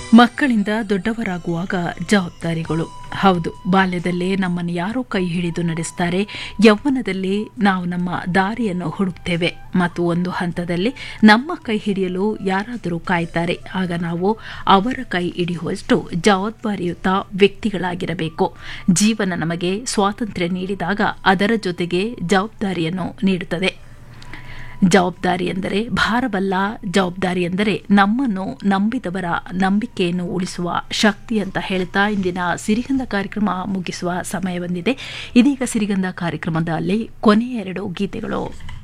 ಮಕ್ಕಳಿಂದ ದೊಡ್ಡವರಾಗುವಾಗ ಜವಾಬ್ದಾರಿಗಳು. ಹೌದು, ಬಾಲ್ಯದಲ್ಲೇ ನಮ್ಮನ್ನು ಯಾರೋ ಕೈ ಹಿಡಿದು ನಡೆಸ್ತಾರೆ. ಯೌವನದಲ್ಲಿ ನಾವು ನಮ್ಮ ದಾರಿಯನ್ನು ಹುಡುಕ್ತೇವೆ ಮತ್ತು ಒಂದು ಹಂತದಲ್ಲಿ ನಮ್ಮ ಕೈ ಹಿಡಿಯಲು ಯಾರಾದರೂ ಕಾಯ್ತಾರೆ. ಆಗ ನಾವು ಅವರ ಕೈ ಹಿಡಿಯುವಷ್ಟು ಜವಾಬ್ದಾರಿಯುತ ವ್ಯಕ್ತಿಗಳಾಗಿರಬೇಕು. ಜೀವನ ನಮಗೆ ಸ್ವಾತಂತ್ರ್ಯ ನೀಡಿದಾಗ ಅದರ ಜೊತೆಗೆ ಜವಾಬ್ದಾರಿಯನ್ನು ನೀಡುತ್ತದೆ. ಜವಾಬ್ದಾರಿ ಎಂದರೆ ಭಾರವಲ್ಲ, ಜವಾಬ್ದಾರಿ ಎಂದರೆ ನಮ್ಮನ್ನು ನಂಬಿದವರ ನಂಬಿಕೆಯನ್ನು ಉಳಿಸುವ ಶಕ್ತಿ ಅಂತ ಹೇಳ್ತಾ ಇಂದಿನ ಸಿರಿಗಂಧ ಕಾರ್ಯಕ್ರಮ ಮುಗಿಸುವ ಸಮಯ ಬಂದಿದೆ. ಇದೀಗ ಸಿರಿಗಂಧ ಕಾರ್ಯಕ್ರಮದಲ್ಲಿ ಕೊನೆಯ 2 ಗೀತೆಗಳು.